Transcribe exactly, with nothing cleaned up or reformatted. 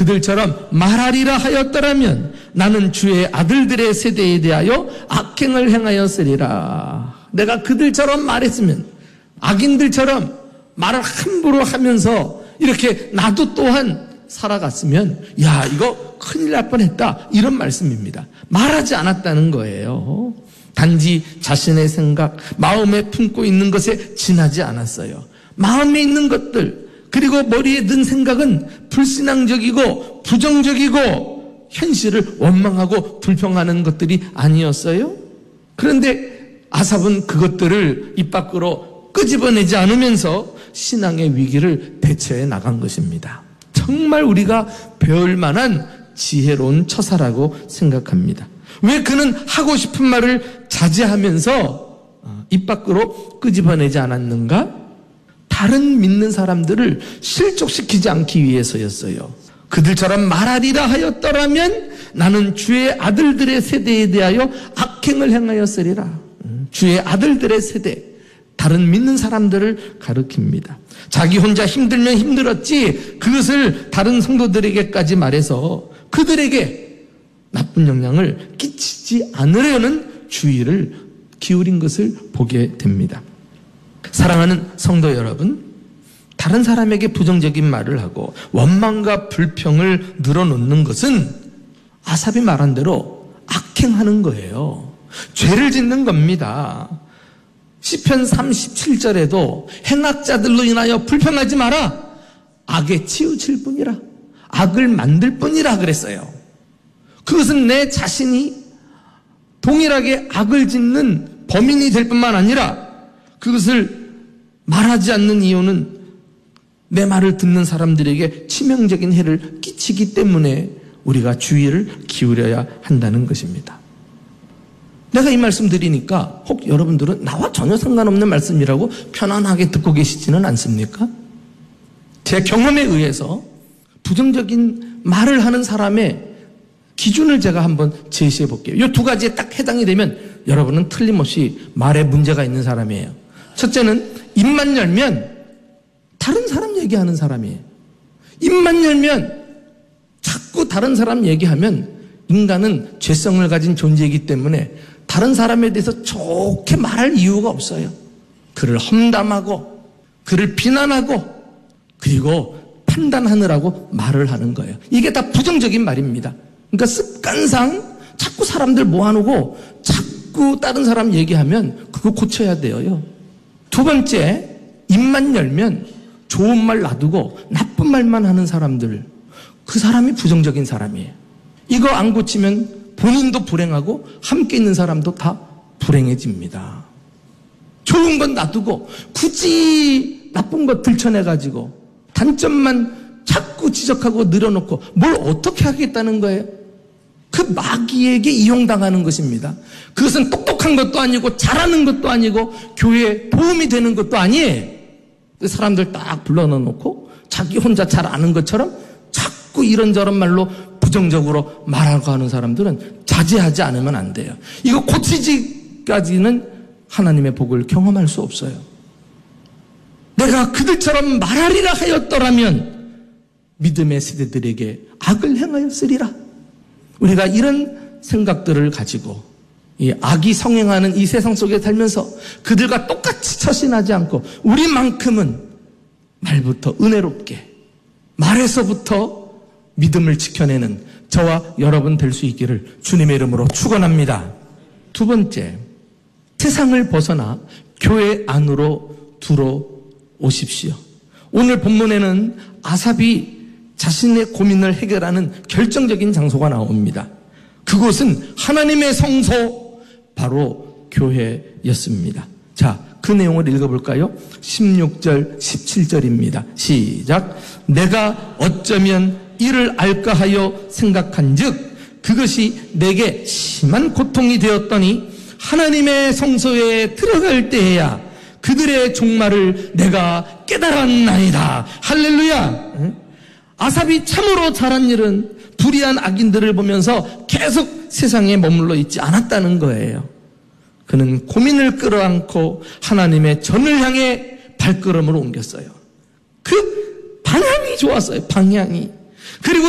그들처럼 말하리라 하였더라면 나는 주의 아들들의 세대에 대하여 악행을 행하였으리라. 내가 그들처럼 말했으면, 악인들처럼 말을 함부로 하면서 이렇게 나도 또한 살아갔으면 야 이거 큰일 날 뻔했다, 이런 말씀입니다. 말하지 않았다는 거예요. 단지 자신의 생각, 마음에 품고 있는 것에 지나지 않았어요. 마음에 있는 것들, 그리고 머리에 든 생각은 불신앙적이고 부정적이고 현실을 원망하고 불평하는 것들이 아니었어요. 그런데 아삽은 그것들을 입 밖으로 끄집어내지 않으면서 신앙의 위기를 대처해 나간 것입니다. 정말 우리가 배울 만한 지혜로운 처사라고 생각합니다. 왜 그는 하고 싶은 말을 자제하면서 입 밖으로 끄집어내지 않았는가? 다른 믿는 사람들을 실족시키지 않기 위해서였어요. 그들처럼 말하리라 하였더라면 나는 주의 아들들의 세대에 대하여 악행을 행하였으리라. 주의 아들들의 세대, 다른 믿는 사람들을 가리킵니다. 자기 혼자 힘들면 힘들었지 그것을 다른 성도들에게까지 말해서 그들에게 나쁜 영향을 끼치지 않으려는 주의를 기울인 것을 보게 됩니다. 사랑하는 성도 여러분, 다른 사람에게 부정적인 말을 하고 원망과 불평을 늘어놓는 것은 아삽이 말한 대로 악행하는 거예요. 죄를 짓는 겁니다. 시편 삼십칠 절에도 행악자들로 인하여 불평하지 마라. 악에 치우칠 뿐이라. 악을 만들 뿐이라 그랬어요. 그것은 내 자신이 동일하게 악을 짓는 범인이 될 뿐만 아니라 그것을 말하지 않는 이유는 내 말을 듣는 사람들에게 치명적인 해를 끼치기 때문에 우리가 주의를 기울여야 한다는 것입니다. 내가 이 말씀 드리니까 혹 여러분들은 나와 전혀 상관없는 말씀이라고 편안하게 듣고 계시지는 않습니까? 제 경험에 의해서 부정적인 말을 하는 사람의 기준을 제가 한번 제시해 볼게요. 이 두 가지에 딱 해당이 되면 여러분은 틀림없이 말에 문제가 있는 사람이에요. 첫째는 입만 열면 다른 사람 얘기하는 사람이에요. 입만 열면 자꾸 다른 사람 얘기하면 인간은 죄성을 가진 존재이기 때문에 다른 사람에 대해서 좋게 말할 이유가 없어요. 그를 험담하고 그를 비난하고 그리고 판단하느라고 말을 하는 거예요. 이게 다 부정적인 말입니다. 그러니까 습관상 자꾸 사람들 모아놓고 자꾸 다른 사람 얘기하면 그거 고쳐야 돼요. 두 번째, 입만 열면 좋은 말 놔두고 나쁜 말만 하는 사람들, 그 사람이 부정적인 사람이에요. 이거 안 고치면 본인도 불행하고 함께 있는 사람도 다 불행해집니다. 좋은 건 놔두고 굳이 나쁜 거 들춰내가지고 단점만 자꾸 지적하고 늘어놓고 뭘 어떻게 하겠다는 거예요? 그 마귀에게 이용당하는 것입니다. 그것은 똑똑한 것도 아니고 잘하는 것도 아니고 교회에 도움이 되는 것도 아니에요. 사람들 딱 불러놓고 자기 혼자 잘 아는 것처럼 자꾸 이런저런 말로 부정적으로 말하고 하는 사람들은 자제하지 않으면 안 돼요. 이거 고치지까지는 하나님의 복을 경험할 수 없어요. 내가 그들처럼 말하리라 하였더라면 믿음의 세대들에게 악을 행하였으리라. 우리가 이런 생각들을 가지고 이 악이 성행하는 이 세상 속에 살면서 그들과 똑같이 처신하지 않고 우리만큼은 말부터 은혜롭게 말에서부터 믿음을 지켜내는 저와 여러분 될 수 있기를 주님의 이름으로 축원합니다. 두 번째, 세상을 벗어나 교회 안으로 들어오십시오. 오늘 본문에는 아삽이 자신의 고민을 해결하는 결정적인 장소가 나옵니다. 그곳은 하나님의 성소, 바로 교회였습니다. 자, 그 내용을 읽어볼까요? 십육 절, 십칠 절입니다. 시작. 내가 어쩌면 이를 알까 하여 생각한 즉 그것이 내게 심한 고통이 되었더니 하나님의 성소에 들어갈 때에야 그들의 종말을 내가 깨달았나이다. 할렐루야. 아삽이 참으로 잘한 일은 불의한 악인들을 보면서 계속 세상에 머물러 있지 않았다는 거예요. 그는 고민을 끌어안고 하나님의 전을 향해 발걸음을 옮겼어요. 그 방향이 좋았어요. 방향이. 그리고